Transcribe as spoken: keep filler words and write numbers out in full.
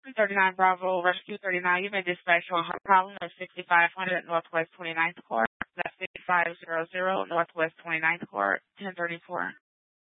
thirty-nine Bravo, Rescue thirty-nine. You may dispatch on her problem of sixty-five hundred Northwest twenty-ninth Court. That's six five zero zero Northwest twenty-ninth Court, ten thirty-four.